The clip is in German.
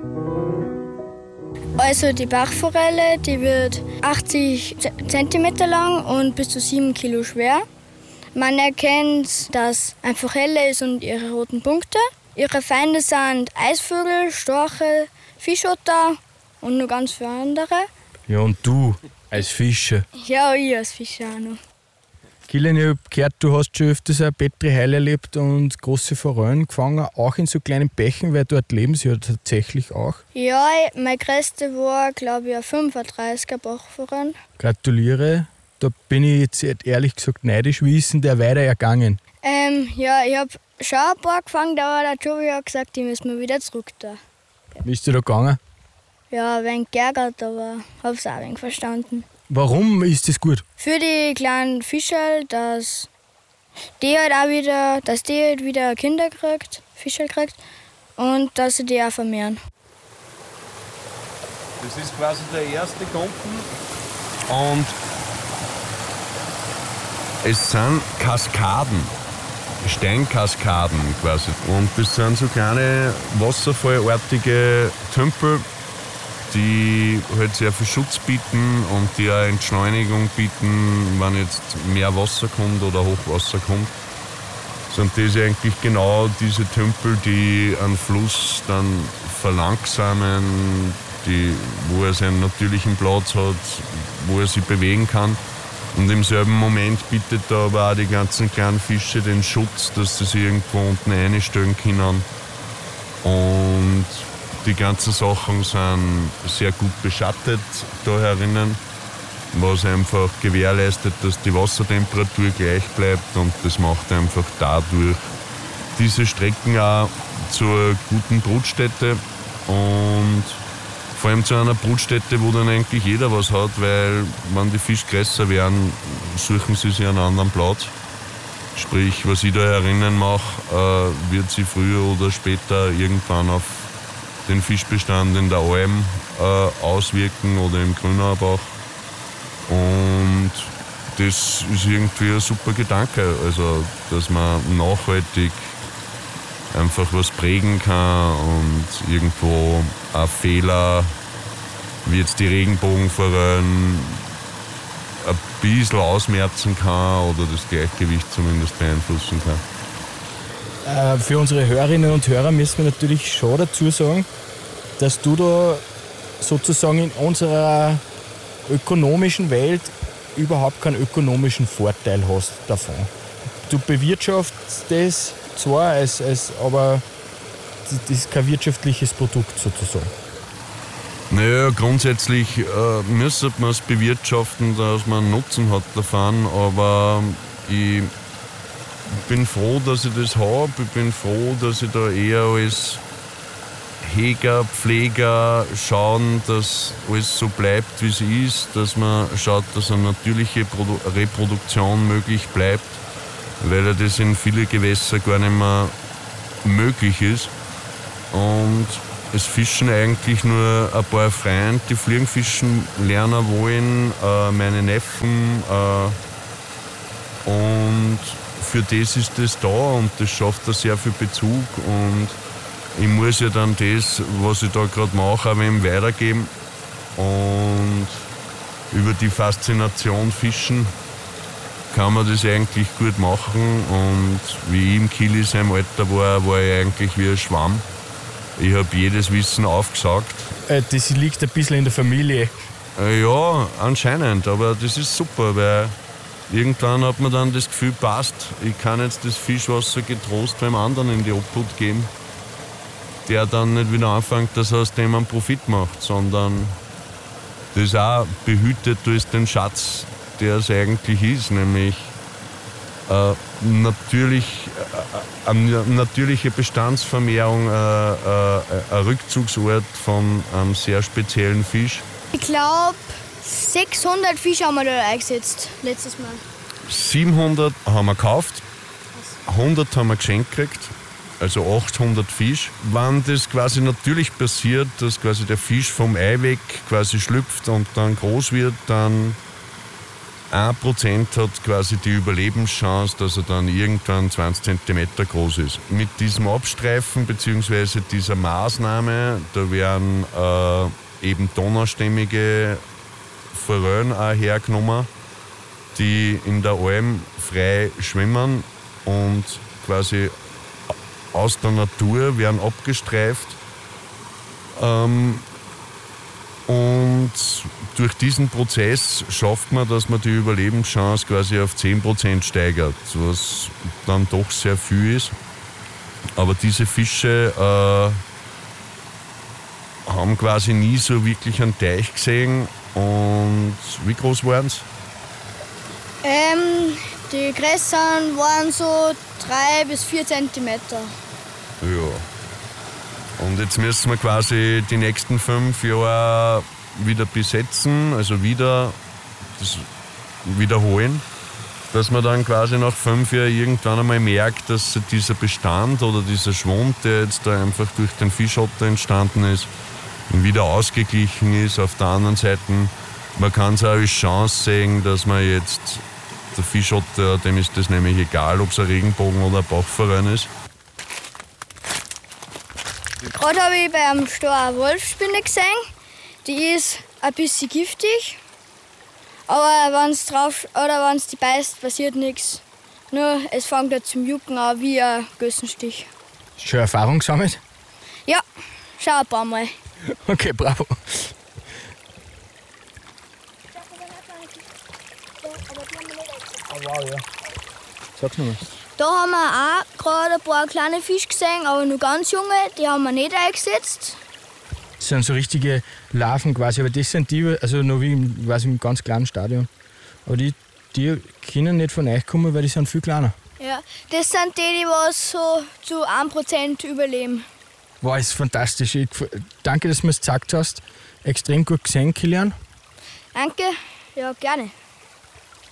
Also die Bachforelle, die wird 80 cm lang und bis zu 7 Kilo schwer. Man erkennt, dass ein Forelle ist und ihre roten Punkte. Ihre Feinde sind Eisvögel, Storche, Fischotter und noch ganz viele andere. Ja, und du als Fischer? Ja, ich als Fischer auch noch. Kilian, ich habe gehört, du hast schon öfters ein Petri Heil erlebt und große Forellen gefangen, auch in so kleinen Bächen, weil dort leben sie ja tatsächlich auch. Ja, mein größte war, glaube ich, ein 35er Bachforelle. Gratuliere, da bin ich jetzt ehrlich gesagt neidisch. Wie ist denn der weiter ergangen? Ja, ich habe schon ein paar gefangen, aber der Tobi hat gesagt, die müssen wir wieder zurück da. Wie ist du da gegangen? Ja, ein wenig geärgert, aber habe es auch ein wenig verstanden. Warum ist das gut? Für die kleinen Fischerl, dass die halt wieder Kinder kriegt, Fischerl kriegt und dass sie die auch vermehren. Das ist quasi der erste Gumpen und es sind Kaskaden, Steinkaskaden quasi. Und das sind so kleine wasserfallartige Tümpel, die halt sehr viel Schutz bieten und die auch Entschleunigung bieten, wenn jetzt mehr Wasser kommt oder Hochwasser kommt. Sind das eigentlich genau diese Tümpel, die einen Fluss dann verlangsamen, wo er seinen natürlichen Platz hat, wo er sich bewegen kann. Und im selben Moment bietet er aber auch die ganzen kleinen Fische den Schutz, dass sie sich irgendwo unten einstellen können. Und die ganzen Sachen sind sehr gut beschattet da herinnen, was einfach gewährleistet, dass die Wassertemperatur gleich bleibt, und das macht einfach dadurch diese Strecken auch zur guten Brutstätte und vor allem zu einer Brutstätte, wo dann eigentlich jeder was hat, weil wenn die Fische größer werden, suchen sie sich einen anderen Platz. Sprich, was ich da herinnen mache, wird sie früher oder später irgendwann auf den Fischbestand in der Alm auswirken oder im Grünauerbach. Und das ist irgendwie ein super Gedanke, also dass man nachhaltig einfach was prägen kann und irgendwo auch Fehler, wie jetzt die Regenbogenforellen, ein bisschen ausmerzen kann oder das Gleichgewicht zumindest beeinflussen kann. Für unsere Hörerinnen und Hörer müssen wir natürlich schon dazu sagen, dass du da sozusagen in unserer ökonomischen Welt überhaupt keinen ökonomischen Vorteil hast davon. Du bewirtschaftest das zwar, aber das ist kein wirtschaftliches Produkt sozusagen. Naja, grundsätzlich müsste man es bewirtschaften, dass man einen Nutzen hat davon, aber ich bin froh, dass ich das habe. Ich bin froh, dass ich da eher als Heger, Pfleger schauen, dass alles so bleibt, wie es ist, dass man schaut, dass eine natürliche Reproduktion möglich bleibt, weil ja das in viele Gewässer gar nicht mehr möglich ist. Und es fischen eigentlich nur ein paar Freunde, die Fliegenfischen lernen wollen, meine Neffen. Und für das ist das da und das schafft da sehr viel Bezug. Und ich muss ja dann das, was ich da gerade mache, auch wem weitergeben. Und über die Faszination Fischen kann man das eigentlich gut machen. Und wie ich im Kili in seinem Alter war ich eigentlich wie ein Schwamm. Ich habe jedes Wissen aufgesaugt. Das liegt ein bisschen in der Familie. Ja, anscheinend, aber das ist super, weil irgendwann hat man dann das Gefühl, passt, ich kann jetzt das Fischwasser getrost beim anderen in die Obhut geben, der dann nicht wieder anfängt, dass er aus dem einen Profit macht, sondern das auch behütet durch den Schatz, der es eigentlich ist, nämlich eine natürliche Bestandsvermehrung, ein Rückzugsort von einem sehr speziellen Fisch. Ich glaube, 600 Fische haben wir da eingesetzt, letztes Mal. 700 haben wir gekauft, 100 haben wir geschenkt gekriegt, also 800 Fisch. Wenn das quasi natürlich passiert, dass quasi der Fisch vom Ei weg quasi schlüpft und dann groß wird, dann 1% hat quasi die Überlebenschance, dass er dann irgendwann 20 cm groß ist. Mit diesem Abstreifen bzw. dieser Maßnahme, da werden eben donaustämmige Forellen auch hergenommen, die in der Alm frei schwimmen und quasi aus der Natur werden abgestreift. Und durch diesen Prozess schafft man, dass man die Überlebenschance quasi auf 10% steigert, was dann doch sehr viel ist. Aber diese Fische haben quasi nie so wirklich einen Teich gesehen. Und wie groß waren sie? Die größeren waren so 3 bis 4 Zentimeter. Ja. Und jetzt müssen wir quasi die nächsten 5 Jahre wieder besetzen, also wieder das wiederholen, dass man dann quasi nach 5 Jahren irgendwann einmal merkt, dass dieser Bestand oder dieser Schwund, der jetzt da einfach durch den Fischotter entstanden ist, wieder ausgeglichen ist. Auf der anderen Seite, man kann es auch als Chance sehen, dass man jetzt, der Fischotter, dem ist das nämlich egal, ob es ein Regenbogen oder ein Bachforellen ist. Gerade habe ich beim Stor eine Wolfsspinne gesehen. Die ist ein bisschen giftig. Aber wenn es die beißt, passiert nichts. Nur es fängt halt zum Jucken an wie ein Gössenstich. Schon Erfahrung gesammelt? Ja, schau ein paar Mal. Okay, bravo. Wow, ja. Sag's nochmal. Da haben wir auch gerade ein paar kleine Fische gesehen, aber nur ganz junge, die haben wir nicht eingesetzt. Das sind so richtige Larven quasi, aber das sind die, also noch wie im ganz kleinen Stadion. Aber die können nicht von euch kommen, weil die sind viel kleiner. Ja, das sind die was so zu 1% überleben. Wow, ist fantastisch. Danke, dass du mir das gezeigt hast. Extrem gut gesehen, Kilian. Danke, ja gerne.